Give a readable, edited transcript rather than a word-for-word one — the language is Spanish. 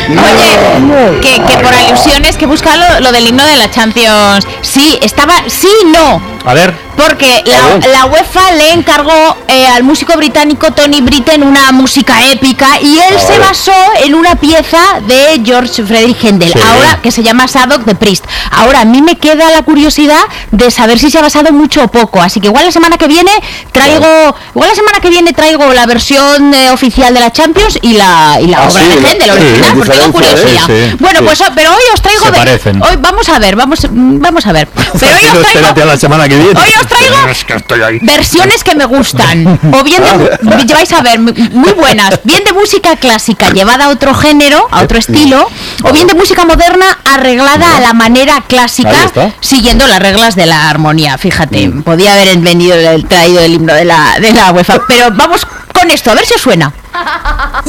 Oye, que por alusiones que busca lo del himno de la Champions. Sí, no. A ver. Porque la UEFA le encargó al músico británico Tony Britten una música épica y él se basó en una pieza de George Friedrich Händel, ahora que se llama Sadok de Priest. Ahora a mí me queda la curiosidad de saber si se ha basado mucho o poco, así que igual la semana que viene traigo la versión oficial de la Champions y la obra de Händel original, porque tengo curiosidad. Bueno, pues pero hoy os traigo hoy vamos a ver. Pero hoy os traigo, espérate a la semana que viene. Hoy os traigo versiones que me gustan, o bien vais a ver, muy buenas, bien de música clásica llevada a otro género, a otro estilo, o bien de música moderna arreglada a la manera clásica, siguiendo las reglas de la armonía. Fíjate, podía haber traído el himno de la UEFA, pero vamos con esto, a ver si os suena.